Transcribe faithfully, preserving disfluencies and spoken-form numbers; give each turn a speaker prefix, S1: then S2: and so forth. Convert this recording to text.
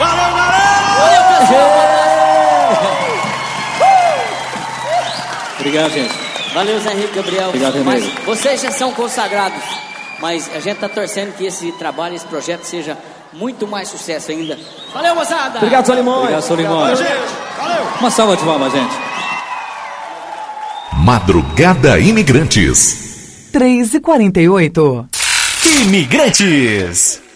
S1: Valeu, galera!
S2: Valeu, pessoal!
S3: Obrigado, gente.
S2: Valeu, Zé Henrique, Gabriel.
S3: Obrigado,
S2: mas
S3: Renego.
S2: vocês já são consagrados, mas a gente está torcendo que esse trabalho, esse projeto seja muito mais sucesso ainda. Valeu, moçada!
S4: Obrigado, Solimões.
S3: Obrigado, Solimões.
S1: Valeu!
S3: Uma salva de palmas, gente.
S5: Madrugada Imigrantes.
S6: três e quarenta e oito.
S7: Imigrantes.